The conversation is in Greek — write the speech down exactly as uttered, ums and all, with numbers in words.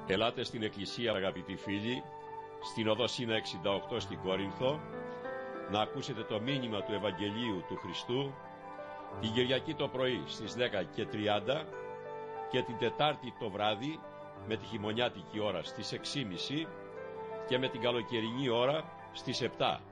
Ελάτε στην Εκκλησία, αγαπητοί φίλοι, στην οδό Σίνα εξήντα οκτώ στην Κόρινθο, να ακούσετε το μήνυμα του Ευαγγελίου του Χριστού την Κυριακή το πρωί στις δέκα και τριάντα και την Τετάρτη το βράδυ με τη χειμωνιάτικη ώρα στις έξι και μισή και με την καλοκαιρινή ώρα στις επτά.